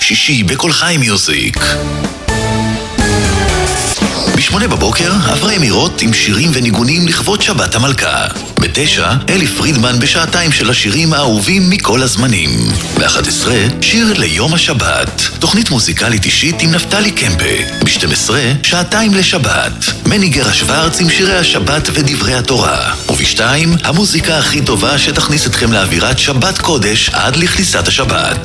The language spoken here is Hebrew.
שישי בכל חי מיוזיק. ב8 בבוקר, אברהם מירות עם שירים וניגונים לכבוד שבת המלכה. ב9, אלי פרידמן בשעתיים של השירים האהובים מכל הזמנים. ב11, שיר ליום השבת. תוכנית מוזיקלית אישית עם נפתלי קמפה. ב12, שעתיים לשבת. מני גרה שוורץ עם שירי השבת ודברי התורה. וב2, המוזיקה הכי טובה שתכניס אתכם לאווירת שבת קודש עד לכניסת השבת.